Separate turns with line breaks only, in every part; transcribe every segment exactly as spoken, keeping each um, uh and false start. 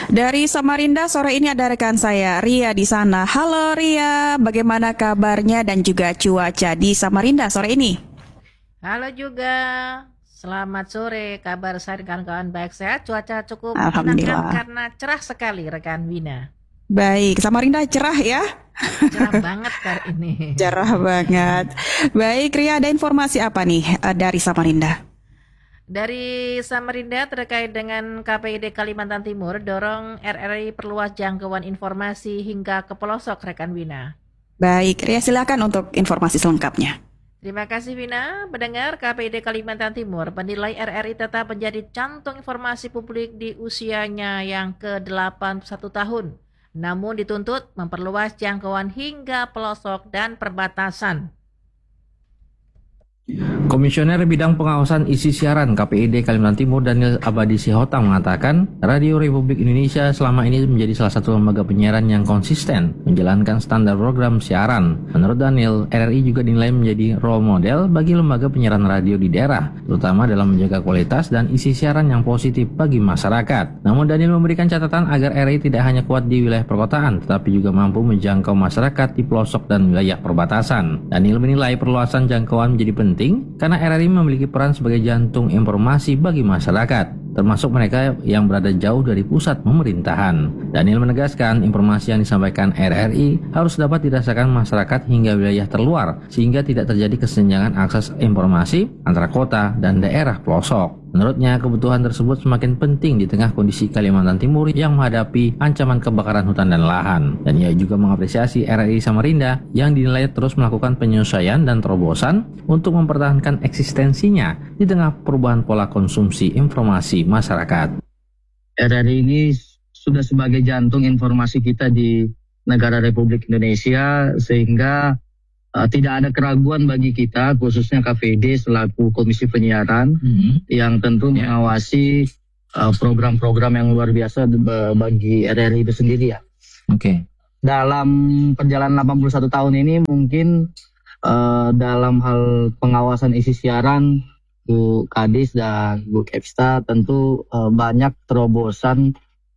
Dari Samarinda sore ini ada rekan saya Ria di sana. Halo Ria, bagaimana kabarnya dan juga cuaca di Samarinda sore ini?
Halo juga, selamat sore. Kabar saya dengan kawan baik sehat. Cuaca cukup
Alhamdulillah.
menyenangkan karena cerah sekali rekan Wina.
Baik, Samarinda cerah ya?
Cerah banget kali ini.
Cerah banget. Baik Ria, ada informasi apa nih eh, dari Samarinda?
Dari Samarinda terkait dengan K P I D Kalimantan Timur, dorong R R I perluas jangkauan informasi hingga ke pelosok rekan Wina.
Baik, Ria silakan untuk informasi selengkapnya.
Terima kasih Wina. Mendengar K P I D Kalimantan Timur menilai R R I tetap menjadi jantung informasi publik di usianya yang ke delapan puluh satu tahun. Namun dituntut memperluas jangkauan hingga pelosok dan perbatasan.
Komisioner Bidang Pengawasan Isi Siaran K P I D Kalimantan Timur Daniel Abadi Sihotang mengatakan, Radio Republik Indonesia selama ini menjadi salah satu lembaga penyiaran yang konsisten menjalankan standar program siaran. Menurut Daniel, R R I juga dinilai menjadi role model bagi lembaga penyiaran radio di daerah, terutama dalam menjaga kualitas dan isi siaran yang positif bagi masyarakat. Namun Daniel memberikan catatan agar R R I tidak hanya kuat di wilayah perkotaan, tetapi juga mampu menjangkau masyarakat di pelosok dan wilayah perbatasan. Daniel menilai perluasan jangkauan menjadi penting karena R R I memiliki peran sebagai jantung informasi bagi masyarakat, termasuk mereka yang berada jauh dari pusat pemerintahan. Daniel menegaskan informasi yang disampaikan R R I harus dapat dirasakan masyarakat hingga wilayah terluar, sehingga tidak terjadi kesenjangan akses informasi antara kota dan daerah pelosok. Menurutnya, kebutuhan tersebut semakin penting di tengah kondisi Kalimantan Timur yang menghadapi ancaman kebakaran hutan dan lahan. Dan ia juga mengapresiasi R R I Samarinda yang dinilai terus melakukan penyesuaian dan terobosan untuk mempertahankan eksistensinya di tengah perubahan pola konsumsi informasi masyarakat.
R R I ini sudah sebagai jantung informasi kita di negara Republik Indonesia, sehingga Uh, tidak ada keraguan bagi kita, khususnya K P I D selaku Komisi Penyiaran, mm-hmm. yang tentu yeah. mengawasi uh, program-program yang luar biasa bagi R R I itu sendiri ya.
Oke. Okay.
Dalam perjalanan delapan puluh satu tahun ini mungkin uh, dalam hal pengawasan isi siaran, Bu Kadis dan Bu Kepsta tentu uh, banyak terobosan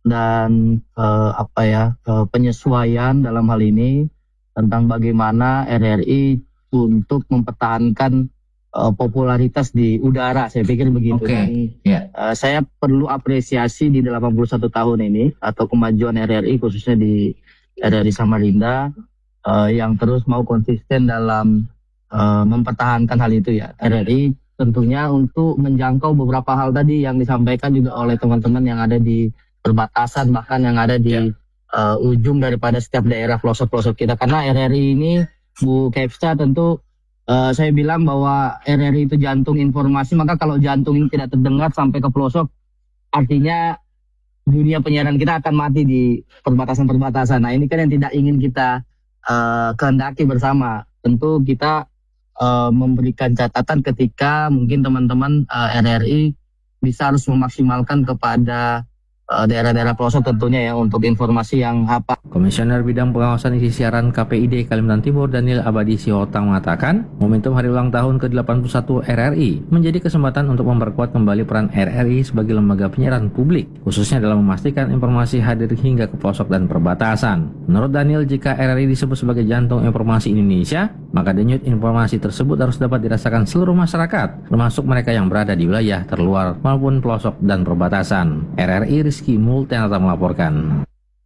dan uh, apa ya uh, penyesuaian dalam hal ini, tentang bagaimana R R I untuk mempertahankan uh, popularitas di udara, saya pikir begitu.
Okay.
Dan,
yeah.
uh, saya perlu apresiasi di delapan puluh satu tahun ini atau kemajuan R R I khususnya di R R I Samarinda uh, yang terus mau konsisten dalam uh, mempertahankan hal itu ya. R R I tentunya untuk menjangkau beberapa hal tadi yang disampaikan juga oleh teman-teman yang ada di perbatasan, bahkan yang ada di yeah. Uh, ujung daripada setiap daerah pelosok-pelosok kita. Karena R R I ini, Bu Kepsta, tentu uh, saya bilang bahwa R R I itu jantung informasi, maka kalau jantung ini tidak terdengar sampai ke pelosok, artinya dunia penyiaran kita akan mati di perbatasan-perbatasan. Nah, ini kan yang tidak ingin kita uh, kehendaki bersama. Tentu kita uh, memberikan catatan ketika mungkin teman-teman uh, R R I bisa harus memaksimalkan kepada daerah-daerah pelosok tentunya ya untuk informasi yang apa.
Komisioner Bidang Pengawasan Isi Siaran K P I D Kalimantan Timur Daniel Abadi Sihotang mengatakan, momentum hari ulang tahun ke delapan puluh satu R R I menjadi kesempatan untuk memperkuat kembali peran R R I sebagai lembaga penyiaran publik, khususnya dalam memastikan informasi hadir hingga ke pelosok dan perbatasan. Menurut Daniel, jika R R I disebut sebagai jantung informasi Indonesia, maka denyut informasi tersebut harus dapat dirasakan seluruh masyarakat, termasuk mereka yang berada di wilayah terluar maupun pelosok dan perbatasan. R R I Rizky Multianata melaporkan.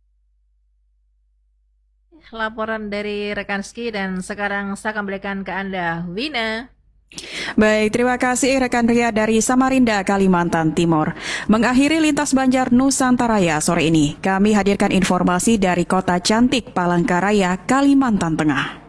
Laporan dari rekan Ski, dan sekarang saya kembalikan ke Anda, Wina.
Baik, terima kasih rekan Ria dari Samarinda, Kalimantan Timur. Mengakhiri Lintas Banjar Nusantaraya sore ini, kami hadirkan informasi dari Kota Cantik Palangkaraya, Kalimantan Tengah.